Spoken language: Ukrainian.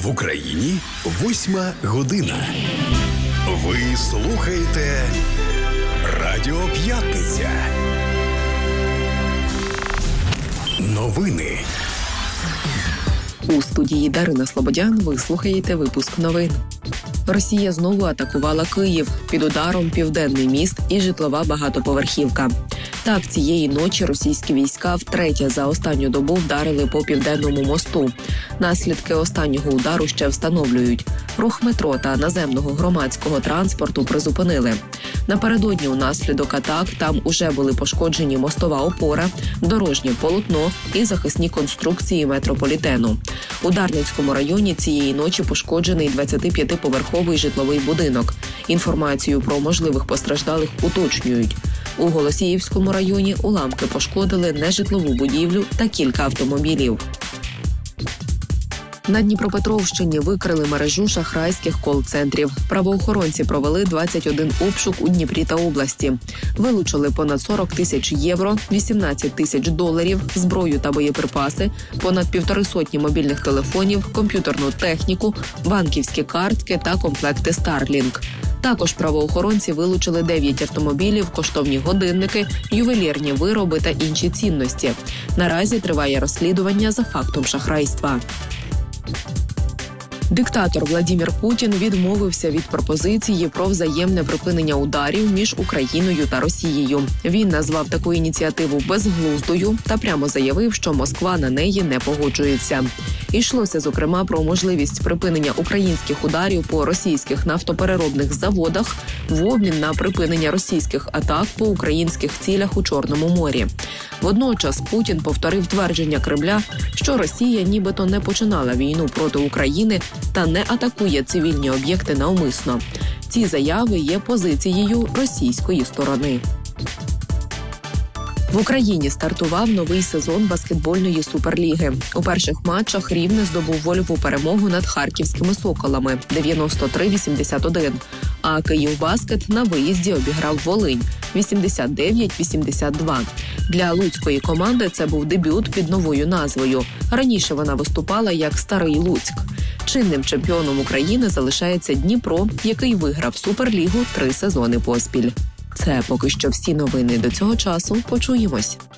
В Україні 8 година. Ви слухаєте Радіо П'ятниця. Новини. У студії Дарина Слободян ви слухаєте випуск новин. Росія знову атакувала Київ. Під ударом Південний міст і житлова багатоповерхівка. Так, цієї ночі російські війська втретє за останню добу вдарили по Південному мосту. Наслідки останнього удару ще встановлюють. Рух метро та наземного громадського транспорту призупинили. Напередодні унаслідок атак там уже були пошкоджені мостова опора, дорожнє полотно і захисні конструкції метрополітену. У Дарницькому районі цієї ночі пошкоджений 25-поверховий житловий будинок. Інформацію про можливих постраждалих уточнюють. У Голосіївському районі уламки пошкодили нежитлову будівлю та кілька автомобілів. На Дніпропетровщині викрили мережу шахрайських кол-центрів. Правоохоронці провели 21 обшук у Дніпрі та області. Вилучили понад 40 тисяч євро, 18 тисяч доларів, зброю та боєприпаси, понад 150 мобільних телефонів, комп'ютерну техніку, банківські картки та комплекти Starlink. Також правоохоронці вилучили 9 автомобілів, коштовні годинники, ювелірні вироби та інші цінності. Наразі триває розслідування за фактом шахрайства. Диктатор Владимир Путін відмовився від пропозиції про взаємне припинення ударів між Україною та Росією. Він назвав таку ініціативу безглуздою та прямо заявив, що Москва на неї не погоджується. Йшлося, зокрема, про можливість припинення українських ударів по російських нафтопереробних заводах в обмін на припинення російських атак по українських цілях у Чорному морі. Водночас Путін повторив твердження Кремля, що Росія нібито не починала війну проти України та не атакує цивільні об'єкти навмисно. Ці заяви є позицією російської сторони. В Україні стартував новий сезон баскетбольної суперліги. У перших матчах Рівне здобув вольову перемогу над харківськими «Соколами» 93-81, а «Київбаскет» на виїзді обіграв «Волинь» 89-82. Для луцької команди це був дебют під новою назвою. Раніше вона виступала як «Старий Луцьк». Чинним чемпіоном України залишається Дніпро, який виграв Суперлігу 3 сезони поспіль. Це поки що всі новини до цього часу. Почуємось.